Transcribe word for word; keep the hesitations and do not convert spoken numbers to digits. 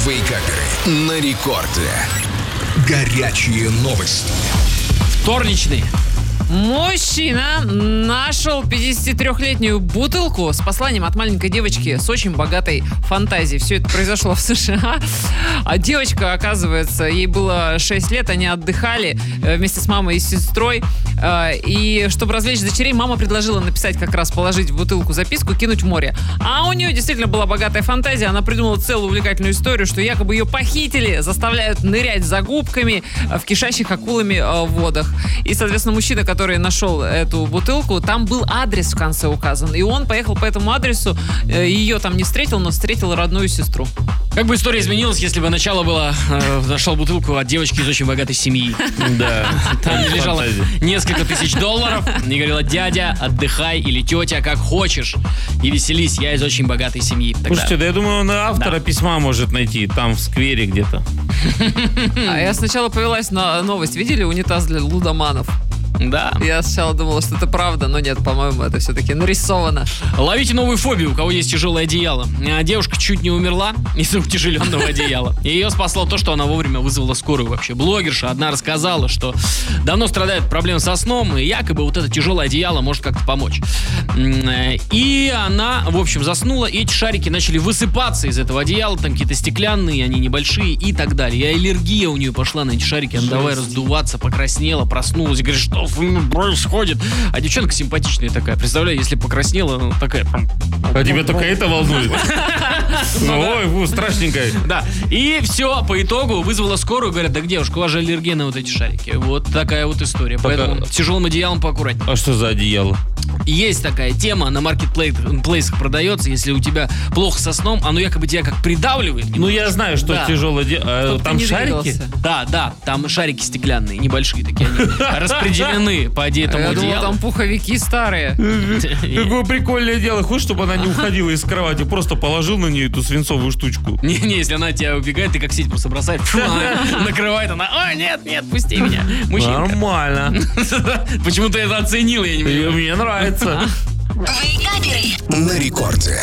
Вейкаперы на рекорде. Горячие новости. Вторничный. Мужчина нашел пятидесятитрёхлетнюю бутылку с посланием от маленькой девочки с очень богатой фантазией. Все это произошло в США. А девочка, оказывается, ей было шесть лет, они отдыхали вместе с мамой и сестрой. И чтобы развлечь дочерей, мама предложила написать, как раз положить в бутылку записку, кинуть в море. А у нее действительно была богатая фантазия. Она придумала целую увлекательную историю, что якобы ее похитили, заставляют нырять за губками в кишащих акулами водах. И, соответственно, мужчина, который нашел эту бутылку, там был адрес в конце указан. И он поехал по этому адресу, ее там не встретил, но встретил родную сестру. Как бы история изменилась, если бы начало было э, нашел бутылку от девочки из очень богатой семьи. Да. Там лежало несколько тысяч долларов. И говорила: дядя, отдыхай, или тетя, как хочешь. И веселись, я из очень богатой семьи. Тогда... Слушайте, да я думаю, он автора Да. письма может найти там в сквере где-то. А я сначала повелась на новость. Видели унитаз для лудоманов? Да. Я сначала думала, что это правда, но нет, по-моему, это все-таки нарисовано. Ловите новую фобию, у кого есть тяжелое одеяло. А девушка чуть не умерла из-за утяжеленного одеяла. И ее спасло то, что она вовремя вызвала скорую вообще. Блогерша одна рассказала, что давно страдает проблем со сном, и якобы вот это тяжелое одеяло может как-то помочь. И она, в общем, заснула, и эти шарики начали высыпаться из этого одеяла, там какие-то стеклянные, они небольшие и так далее. И аллергия у нее пошла на эти шарики, она давай раздуваться, покраснела, проснулась, говорит, что происходит? А девчонка симпатичная такая, представляю, если покраснела, такая... А тебя только это волнует? Ой, фу, страшненькая. Да, и все, по итогу вызвала скорую, говорят: да, девушка, у вас же аллергия на вот эти шарики. Вот такая вот история. Поэтому с тяжелым одеялом поаккуратнее. А что за одеяло? Есть такая тема, на маркетплейсах продается, если у тебя плохо со сном, оно якобы тебя как придавливает. Ну, я знаю, что Да. тяжелое одеяло. А Чтоб ты там не шарики? двигался. Да, да, там шарики стеклянные, небольшие такие, они распределены по этому Я думал, одеялу. там пуховики старые. Какое прикольное дело. Хочешь, чтобы она не уходила из кровати? Просто положил на нее эту свинцовую штучку. Не-не, если она тебя убегает, ты как сеть просто бросает, фу, она накрывает, она: ой, нет, нет, пусти меня, мужчинка. Нормально. Почему ты это оценил, я не И понимаю. Мне нравится. На рекорде.